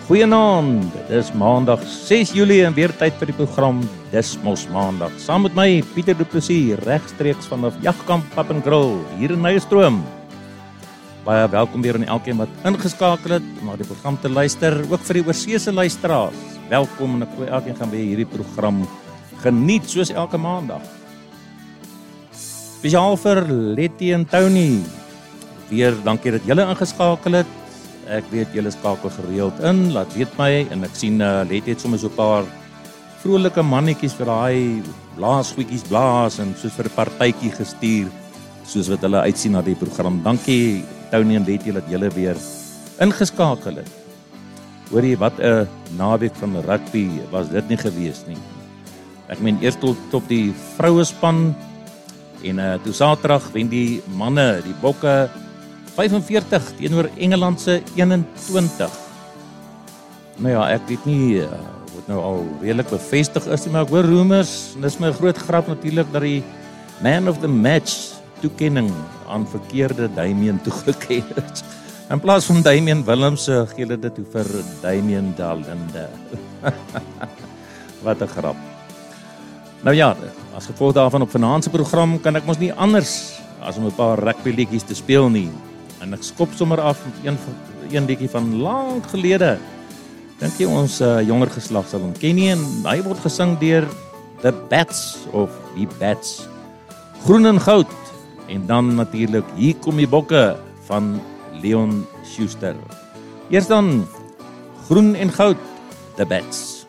Goeienaand, dit is maandag 6 Julie en weer tyd vir die program Dis Mos Maandag. Saam met my, Pieter Du Plessis, regstreeks vanaf Jagkamp Pub & Grill, hier in Nyerstroom. Baie welkom weer aan elkeen wat ingeskakel het om na die program te luister, ook vir die oorseese luisteraars. Welkom en ek hoop elkeen gaan weer hierdie program geniet soos elke maandag. Spesiaal vir Letty en Tony. Weer dankie dat julle ingeskakel het. Ek weet julle skakel gereeld in, laat weet my, en ek sien Letty het sommer so 'n paar vrolike mannetjies vir daai blaasgoedjies blaas en soos vir 'n partytjie gestuur, soos wat hulle uitsien na die program. Dankie Tony en Letty dat julle weer ingeskakel het. Hoorie, wat 'n naweek van rugby was dit nie gewees nie. Ek meen eers tot die vrouespan en toe Saterdag wen die manne, die bokke 45 teenoor Engeland se 21. Nou ja, ek weet nie wat nou al redelik bevestig is nie, maar ek hoor rumors, en dis my groot grap natuurlik, dat die man of the match toekenning aan verkeerde Damian toegeken is. In plaas van Damian Willemse gee hulle dit toe vir Damian Dalinde. Wat 'n grap. Nou ja, as gevolg daarvan op vanaand se program kan ek mos nie anders as om 'n paar rugby liedjies te speel nie. En ek skop sommer af met een liedjie van lank gelede. Dink jy ons jonger geslag sal hom ken nie, en hy word gesing deur The Bats of die Bats. Groen en goud. En dan natuurlik Hier kom die bokke van Leon Schuster. Eers dan Groen en goud, The Bats.